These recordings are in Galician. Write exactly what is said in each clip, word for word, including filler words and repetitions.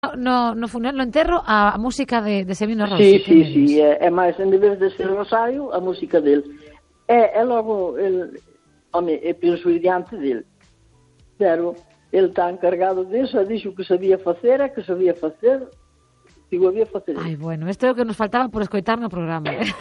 No, no funeral, no enterro, a, a música de, de Semino Sí, Rossi. sí, sí, é, é máis, en vez de ser Rosario, a música dele. É, é logo, ele, home, é penso diante dele. Pero ele está encargado disso, dixo que sabía facer, é que sabía facer, digo, había facer. Ai, bueno, isto é o que nos faltaba por escoitar no programa. Eh?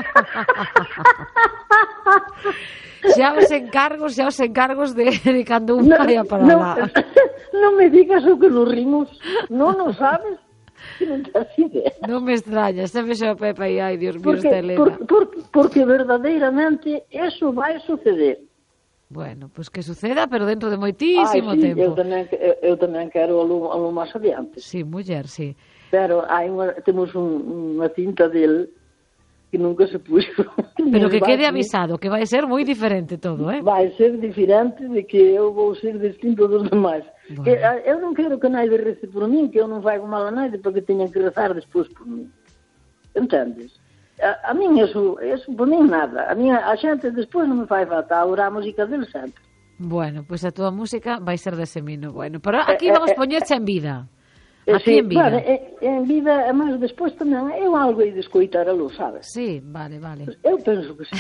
xa os encargos, xa os encargos de, de cando un no, vaya para no, lá. Non me digas o que nos rimos, non o sabes, que non te has idea. Non me extraña, se me xa Pepa e ai, Dios mío, Porque, esta Elena. por, por, porque verdadeiramente eso vai suceder. Bueno, pois pues que suceda, pero dentro de moitísimo Ai, sí, tempo. Eu tamén, eu, eu tamén quero algo, algo máis adiante. Sí, muller, sí. Pero hai unha, temos un, unha cinta del que nunca se puxo. Pero que quede avisado, que vai ser moi diferente todo, eh? Vai ser diferente de que eu vou ser distinto dos demais. Bueno. Que, eu non quero que naide rece por mí, que eu non fago mal a naide para que teñan que rezar despois por mí. Entendes? A, a min eso, eso por mí nada. A minha a xente despois non me fai falta orar a música del sempre. Bueno, pois pues a túa música vai ser de Semino. Bueno, pero aquí Eh, vamos eh, poñerche en vida. Eh, Aquí sí, en vida. Vale, eh, en vida, e máis despois tamén, eu algo hai de escoitar a lo, sabes? Sí, vale, vale. Eu penso que sí.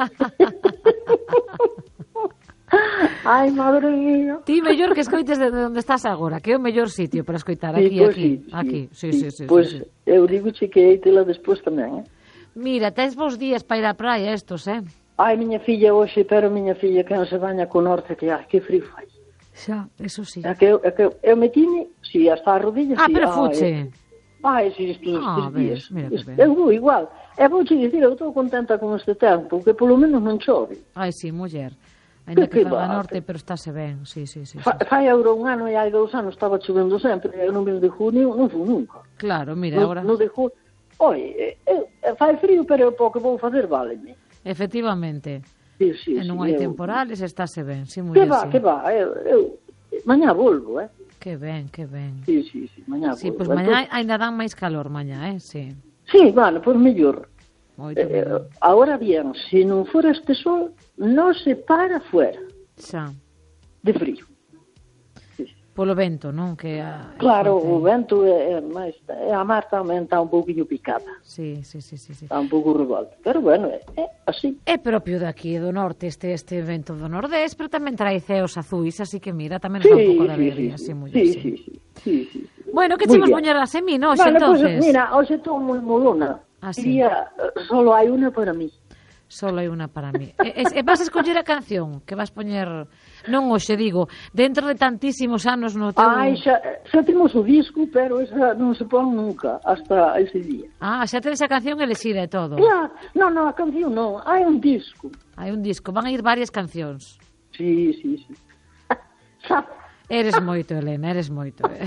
Ai, madre mía. Ti mellor que escoites de onde estás agora, que é o mellor sitio para escoitar, Sí, aquí, pois aquí, sí, aquí. Sí, sí, sí, sí. Pois sí, sí. eu digo che que hai tela despois tamén, eh? Mira, tes vos días para ir á praia estos, eh? Ai, miña filla hoxe, pero miña filla que non se baña co norte, que ai, que frío fai. Xa, eso sí. É que eu, é que eu, eu metime, si, hasta a rodilla, Ah, si. pero ai, fuche. Ai, si, estes Ah, estes días. ves, mira que ben. Eu vou igual. E vou che dicir, eu estou contenta con este tempo, que polo menos non chove. Ai, sí, muller. Ainda Que que que faga va, norte, que- pero estáse ben, sí, sí, sí. Fa, sí. fai agora un ano e hai dous anos estaba chovendo sempre, e no mes de junio non fui nunca. Claro, mira, No, agora... no de junio. Oi, eh, eh, fai frío, pero o pouco vou facer, váleme. Efectivamente. Sí, sí, E non sí, hai eu- temporales, estáse ben, sí, Que muller, va, sí. que va, eu, eu mañá volvo, eh? Que ben, que ben. Sí, sí, sí, mañá Sí, volvo. pois pues mañá ainda dan máis calor mañá, eh? Sí. Sí, bueno, pois mellor. Moito Eh, mellor. eh, ahora bien, se non fora este sol, non se para fuera Xa. de frío. Polo vento, non? Que a... Claro, forte. o vento é, é máis, é, a mar tamén está un pouquinho picada, Sí, sí, sí, sí, sí. está un pouco revolta, pero bueno, é, é así. É propio de aquí, do norte, este este vento do nordés, pero tamén trae ceos azuis, así que mira, tamén nos dá un pouco de alegría, sí, muller, sí, sí. sí, sí, sí, sí, sí. Bueno, que Muy chemos bien. poñer a Semino, Vale, entonces? pues, mira, hoxe estou moi molona. Ah, sí. Diría, eh, solo hai unha para mí. Solo hai unha para mí. E, e, e vas a escoller a canción que vas poñer... Non hoxe, digo, dentro de tantísimos anos no teu... Ai, xa, xa temos o disco, pero esa non se pon nunca, hasta ese día. Ah, xa tedes a canción elexida e todo. Ya, non, non, a canción non, hai un disco. Hai un disco, van a ir varias cancións. Sí, sí, sí. Sabe? Eres moito, Elena, eres moito. Eh?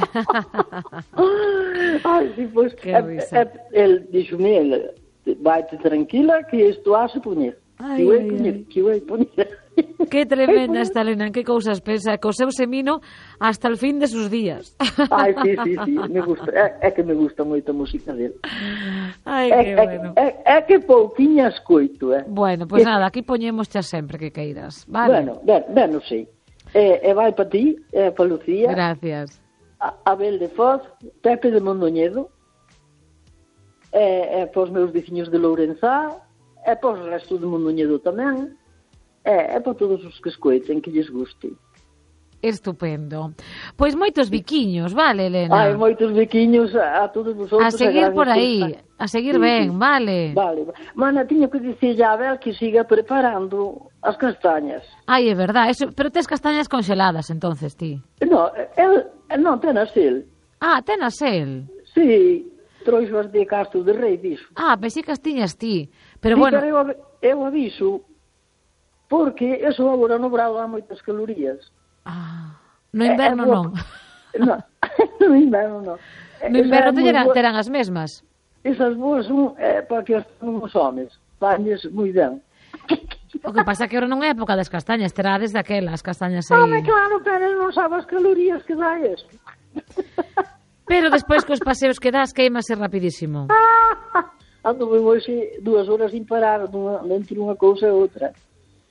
Ai, sí, pois, Que eh, risa. eh, el dixo-me, el, vai-te tranquila que isto has de poñer. Ai, que vai ai, poñer, ai. que vai poñer. Que tremenda esta Elena, en que cousas pensa, co seu Semino hasta el fin de sus días. Ai, sí, sí, sí, me gusta, é, é que me gusta moito a música dele. Ai, É, que é, bueno. é, é que pouquiña escoito, eh. Bueno, pois Que- nada, aquí poñemos xa sempre que queiras, vale? Bueno, ben, ben, non sei. E, e vai para ti, e para Lucía, Gracias. a Abel de Foz, Pepe de Mondoñedo, e, e para os meus veciños de Lourenzá, e para os restos de Mondoñedo tamén, e, e para todos os que escoiten, que lles guste. Estupendo. Pois moitos biquiños, vale, Elena? Hai moitos bequiños a, a todos vosotros. A seguir grandes por aí, cousas. a seguir Sí, ben, sí. vale? Vale. Mana, tiña que dicirlle a Abel que siga preparando as castañas. Ai, é verdad, eso, pero tes castañas congeladas, entonces, ti. No, el, non tenas el. Ah, tenas el. Sí, trouxo as de Castro de Rei, dixo. Ah, pensei que as tiñas ti. Pero Sí, bueno, pero eu, av- eu aviso, porque eso agora no brado há moitas calorías. ah, no inverno É- é non. boa- No, no inverno non. No inverno Esa é terán, moi boa- terán as mesmas. Esas boas son eh, para que as tomen os homes. Vanlles moi ben. O que pasa é que ahora non é época das castañas, terá desde aquelas castañas Home, aí. claro, pero el non sabe as calorías que dá eso. Pero despois cos paseos que das queimase rapidísimo. Ando ben hoxe dúas horas sin parar dunha, entre unha cousa e outra.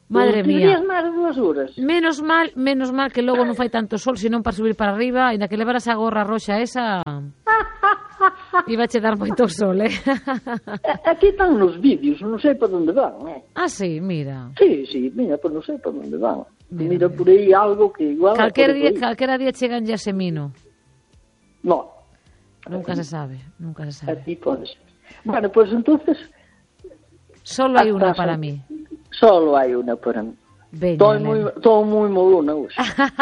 Madre mía. mía. máis de dúas horas. Menos mal, menos mal que logo non fai tanto sol, senón para subir para arriba, ainda que levaras a gorra roxa esa, iba che dar moito sol, eh? Aquí están nos vídeos, non sei para onde van, eh? Ah, sí, mira. Sí, sí, mira, pues non sei para onde van. Mira, Mira, mira. por aí algo que igual... Calquera día, calquera día chegan ya semino. No. Nunca se sabe, nunca se sabe. Aquí pode ser. Bueno, pues entonces... Solo hai unha hasta- para mí. Solo hai unha para mí. Veña, Estou Elena. moi, estou moi molona hoxe.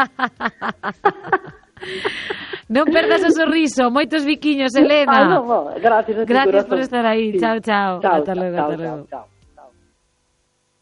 Non perdas o sorriso, moitos biquiños, Elena. Ah, no, no, gracias a ti, Gracias por corazón. estar aí. Sí. Chao, chao. Chao, Hasta luego, chao, hasta chao, luego. chao.